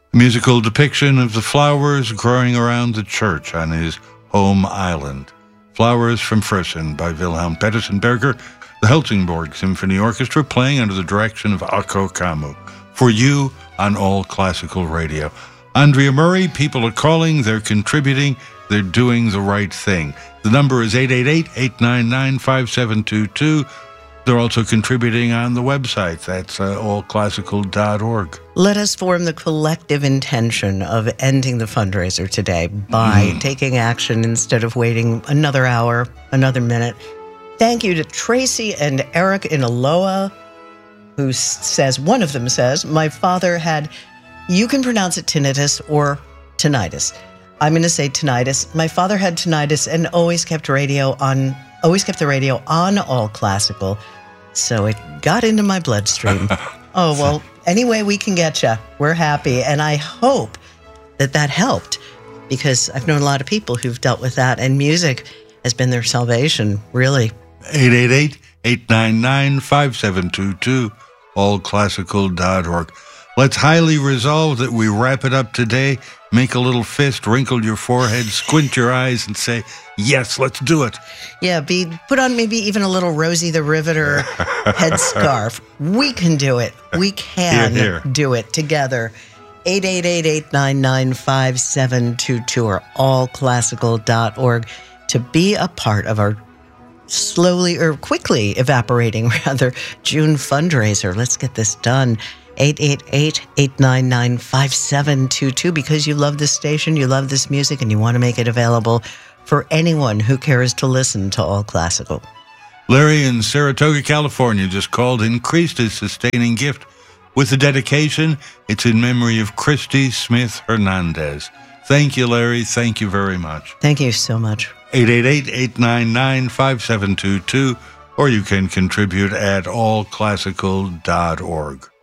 A musical depiction of the flowers growing around the church on his home island. Flowers from Frisian by Wilhelm Petersenberger, the Helsingborg Symphony Orchestra playing under the direction of Akko Kammu. For you on All Classical Radio. Andrea Murray, people are calling, they're contributing, they're doing the right thing. The number is 888-899-5722. They're also contributing on the website. That's allclassical.org. Let us form the collective intention of ending the fundraiser today by taking action instead of waiting another hour, another minute. Thank you to Tracy and Eric in Aloha, who says, one of them says, my father had, you can pronounce it tinnitus or tinnitus. I'm going to say tinnitus. My father had tinnitus and always kept the radio on All Classical. So it got into my bloodstream. Oh, well, any way we can get you, we're happy. And I hope that helped, because I've known a lot of people who've dealt with that, and music has been their salvation, really. 888-899-5722, allclassical.org. Let's highly resolve that we wrap it up today. Make a little fist, wrinkle your forehead, squint your eyes, and say, yes, let's do it. Yeah, put on maybe even a little Rosie the Riveter headscarf. We can do it. We can do it together. 888-899-5722 or allclassical.org to be a part of our quickly evaporating, June fundraiser. Let's get this done. 888-899-5722, because you love this station, you love this music, and you want to make it available for anyone who cares to listen to All Classical. Larry in Saratoga, California just called, increased his sustaining gift with a dedication. It's in memory of Christy Smith Hernandez. Thank you, Larry. Thank you very much. Thank you so much. 888-899-5722, or you can contribute at allclassical.org.